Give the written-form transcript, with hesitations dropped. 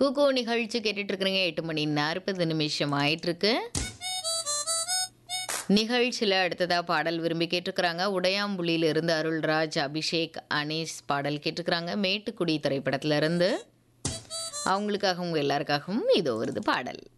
குக்கு நிகழ்ச்சி கேட்டுட்டு இருக்கிறீங்க. 8:40 ஆயிட்டிருக்கு. நிகழ்ச்சியில் அடுத்ததாக பாடல் விரும்பி கேட்டிருக்கிறாங்க. உடையாம்புலியிலிருந்து அருள்ராஜ், அபிஷேக், அனீஸ் பாடல் கேட்டிருக்கிறாங்க. மேட்டுக்குடி திரைப்படத்திலிருந்து அவங்களுக்காகவும் எல்லாருக்காகவும் இதோ வருது பாடல்.